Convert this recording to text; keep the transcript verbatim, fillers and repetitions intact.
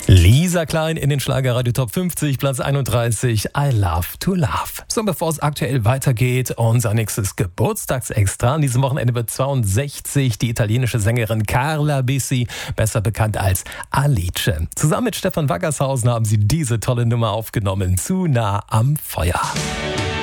Lisa Klein in den Schlagerradio Top fünfzig, Platz einunddreißig, I Love to Love. So, bevor es aktuell weitergeht, unser nächstes Geburtstagsextra. An diesem Wochenende wird zweiundsechzig die italienische Sängerin Carla Bissi, besser bekannt als Alice. Zusammen mit Stefan Waggershausen haben sie diese tolle Nummer aufgenommen, Zu nah am Feuer.